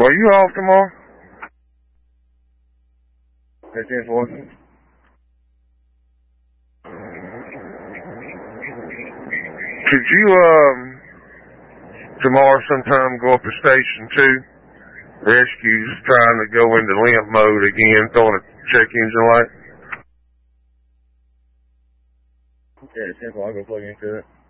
Well, you off tomorrow? That's 10-4. Could you, tomorrow sometime go up to Station 2? Rescue's trying to go into limp mode again, throwing a check engine light. Okay, it's 10-4. I'll go plug into it.